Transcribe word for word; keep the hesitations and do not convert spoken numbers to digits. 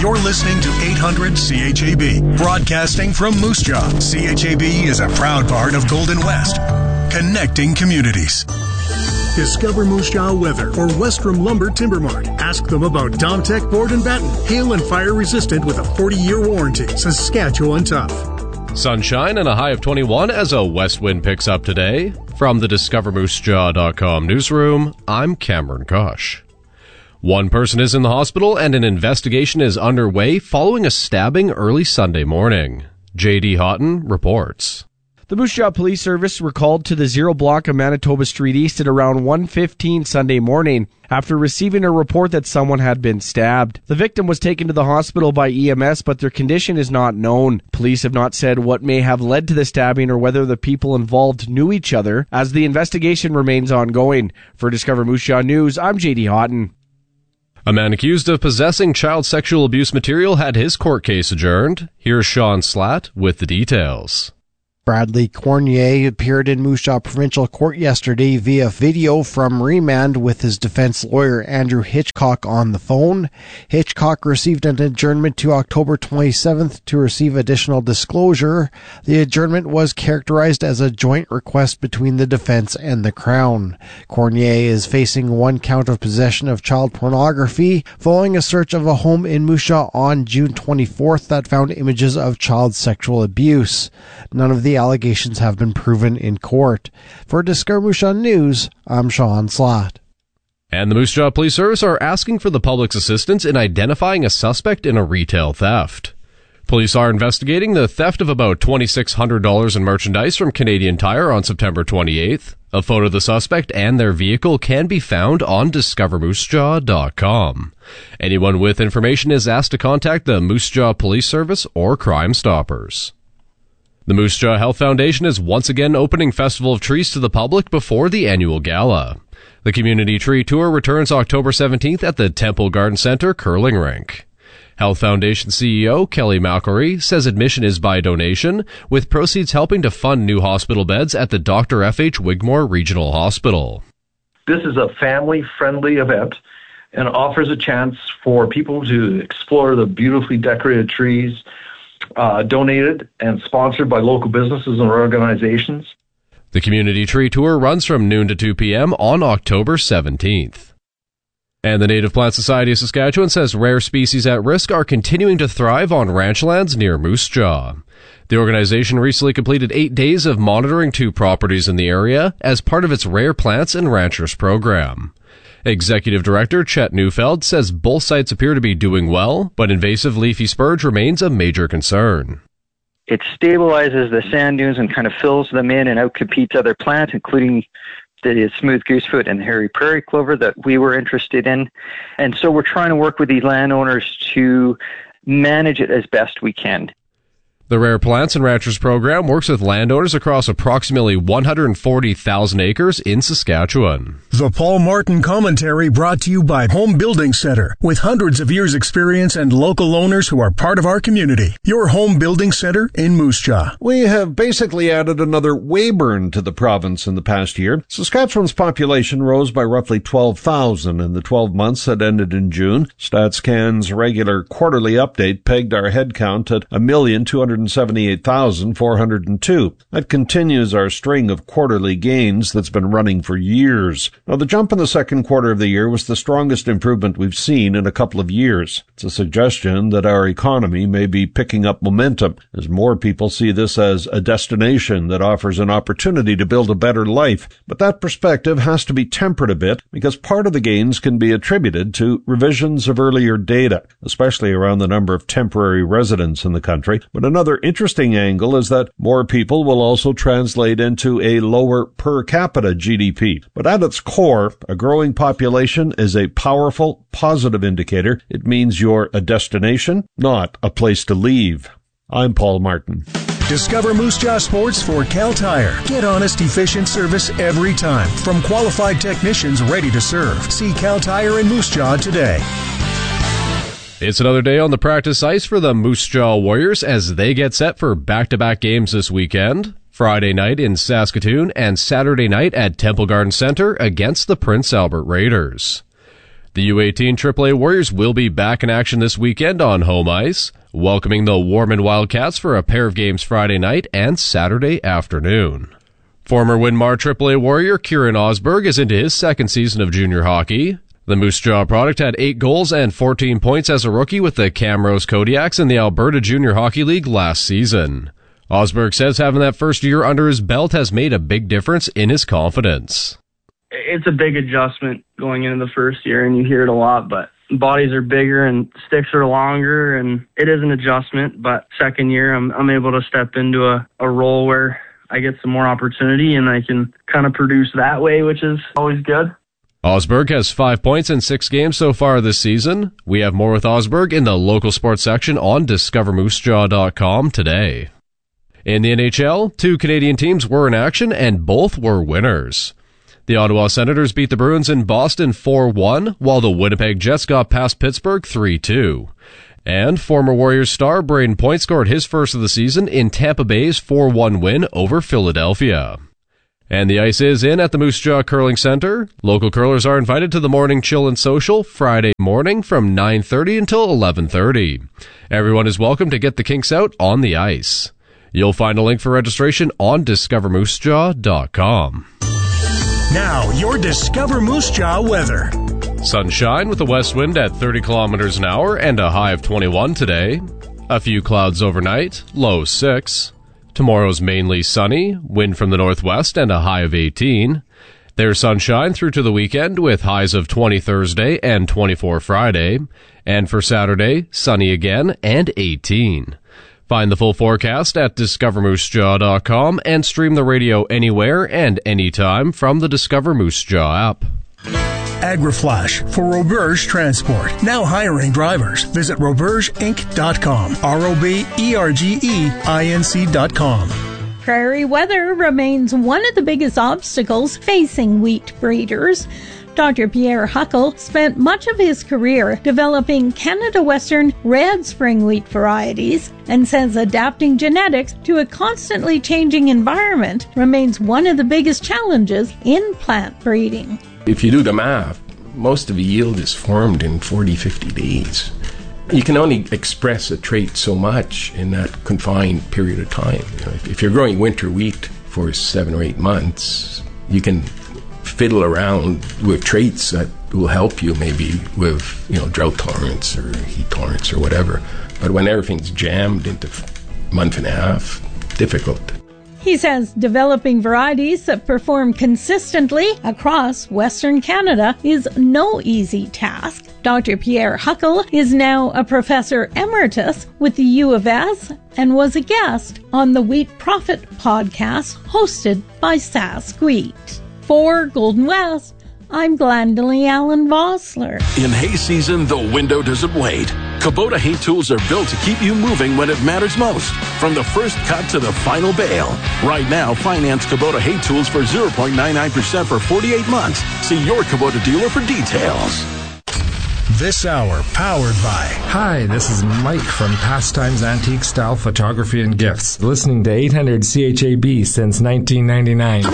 You're listening to eight hundred C H A B, broadcasting from Moose Jaw. C H A B is a proud part of Golden West, connecting communities. Discover Moose Jaw Weather or Westrom Lumber Timber Mart. Ask them about Domtech board and batten, hail and fire resistant with a forty-year warranty. Saskatchewan tough. Sunshine and a high of twenty-one as a west wind picks up today. From the discover moose jaw dot com newsroom, I'm Cameron Kosh. One person is in the hospital and an investigation is underway following a stabbing early Sunday morning. J D Houghton reports. The Moose Jaw Police Service were called to the Zero Block of Manitoba Street East at around one fifteen Sunday morning after receiving a report that someone had been stabbed. The victim was taken to the hospital by E M S, but their condition is not known. Police have not said what may have led to the stabbing or whether the people involved knew each other, as the investigation remains ongoing. For Discover Moose Jaw News, I'm J D Houghton. A man accused of possessing child sexual abuse material had his court case adjourned. Here's Sean Slatt with the details. Bradley Cornier appeared in Moose Jaw Provincial Court yesterday via video from remand with his defense lawyer Andrew Hitchcock on the phone. Hitchcock received an adjournment to October twenty-seventh to receive additional disclosure. The adjournment was characterized as a joint request between the defense and the Crown. Cornier is facing one count of possession of child pornography following a search of a home in Moose Jaw on June twenty-fourth that found images of child sexual abuse. None of the allegations have been proven in court. For Discover Moose Jaw News, I'm Sean Slatt. And the Moose Jaw Police Service are asking for the public's assistance in identifying a suspect in a retail theft. Police are investigating the theft of about two thousand six hundred dollars in merchandise from Canadian Tire on September twenty-eighth. A photo of the suspect and their vehicle can be found on discover moose jaw dot com. Anyone with information is asked to contact the Moose Jaw Police Service or Crime Stoppers. The Moose Jaw Health Foundation is once again opening Festival of Trees to the public before the annual gala. The Community Tree Tour returns October seventeenth at the Temple Garden Center Curling Rink. Health Foundation C E O Kelly McElry says admission is by donation, with proceeds helping to fund new hospital beds at the Doctor F H Wigmore Regional Hospital. This is a family-friendly event and offers a chance for people to explore the beautifully decorated trees, Uh, donated and sponsored by local businesses and organizations. The Community Tree Tour runs from noon to two p.m. on October seventeenth. And the Native Plant Society of Saskatchewan says rare species at risk are continuing to thrive on ranch lands near Moose Jaw. The organization recently completed eight days of monitoring two properties in the area as part of its Rare Plants and Ranchers program. Executive Director Chet Neufeld says both sites appear to be doing well, but invasive leafy spurge remains a major concern. It stabilizes the sand dunes and kind of fills them in and outcompetes other plants, including the smooth goosefoot and hairy prairie clover that we were interested in. And so we're trying to work with these landowners to manage it as best we can. The Rare Plants and Ranchers program works with landowners across approximately one hundred forty thousand acres in Saskatchewan. The Paul Martin Commentary brought to you by Home Building Center, with hundreds of years experience and local owners who are part of our community. Your Home Building Center in Moose Jaw. We have basically added another Weyburn to the province in the past year. Saskatchewan's population rose by roughly twelve thousand in the twelve months that ended in June. StatsCan's regular quarterly update pegged our headcount at one million two hundred seventy-eight thousand four hundred two. That continues our string of quarterly gains that's been running for years. Now, the jump in the second quarter of the year was the strongest improvement we've seen in a couple of years. It's a suggestion that our economy may be picking up momentum as more people see this as a destination that offers an opportunity to build a better life. But that perspective has to be tempered a bit because part of the gains can be attributed to revisions of earlier data, especially around the number of temporary residents in the country. But another interesting angle is that more people will also translate into a lower per capita G D P. But at its core, a growing population is a powerful, positive indicator. It means you're a destination, not a place to leave. I'm Paul Martin. Discover Moose Jaw Sports for Cal Tire. Get honest, efficient service every time from qualified technicians ready to serve. See Cal Tire in Moose Jaw today. It's another day on the practice ice for the Moose Jaw Warriors as they get set for back-to-back games this weekend. Friday night in Saskatoon and Saturday night at Temple Garden Center against the Prince Albert Raiders. The U eighteen triple A Warriors will be back in action this weekend on home ice, welcoming the Warman Wildcats for a pair of games Friday night and Saturday afternoon. Former Winmar triple A Warrior Kieran Osberg is into his second season of junior hockey. The Moose Jaw product had eight goals and fourteen points as a rookie with the Camrose Kodiaks in the Alberta Junior Hockey League last season. Osberg says having that first year under his belt has made a big difference in his confidence. It's a big adjustment going into the first year, and you hear it a lot, but bodies are bigger and sticks are longer, and it is an adjustment. But second year, I'm I'm able to step into a, a role where I get some more opportunity, and I can kind of produce that way, which is always good. Osberg has five points in six games so far this season. We have more with Osberg in the local sports section on discover moose jaw dot com today. In the N H L, two Canadian teams were in action and both were winners. The Ottawa Senators beat the Bruins in Boston four one, while the Winnipeg Jets got past Pittsburgh three two. And former Warriors star Brayden Point scored his first of the season in Tampa Bay's four one win over Philadelphia. And the ice is in at the Moose Jaw Curling Center. Local curlers are invited to the morning chill and social Friday morning from nine thirty until eleven thirty. Everyone is welcome to get the kinks out on the ice. You'll find a link for registration on discover moose jaw dot com. Now, your Discover Moose Jaw weather. Sunshine with a west wind at thirty kilometers an hour and a high of twenty-one today. A few clouds overnight, low six. Tomorrow's mainly sunny, wind from the northwest and a high of eighteen. There's sunshine through to the weekend with highs of twenty Thursday and twenty-four Friday. And for Saturday, sunny again and eighteen. Find the full forecast at discover moose jaw dot com and stream the radio anywhere and anytime from the Discover Moose Jaw app. AgriFlash for Roberge Transport. Now hiring drivers. Visit roberge inc dot com. R O B E R G E I N C dot com. Prairie weather remains one of the biggest obstacles facing wheat breeders. Doctor Pierre Huckle spent much of his career developing Canada Western red spring wheat varieties and says adapting genetics to a constantly changing environment remains one of the biggest challenges in plant breeding. If you do the math, most of the yield is formed in forty, fifty days. You can only express a trait so much in that confined period of time. You know, if, if you're growing winter wheat for seven or eight months, you can fiddle around with traits that will help you maybe with, you know, drought tolerance or heat tolerance or whatever. But when everything's jammed into a month and a half, difficult. He says developing varieties that perform consistently across Western Canada is no easy task. Doctor Pierre Huckle is now a professor emeritus with the U of S and was a guest on the Wheat Profit podcast hosted by Sask Wheat. For Golden West, I'm Glendalee Allen Vossler. In hay season, the window doesn't wait. Kubota hay tools are built to keep you moving when it matters most. From the first cut to the final bale. Right now, finance Kubota hay tools for zero point nine nine percent for forty-eight months. See your Kubota dealer for details. This hour powered by... Hi, this is Mike from Pastimes Antique Style Photography and Gifts. Listening to eight hundred C H A B since nineteen ninety-nine.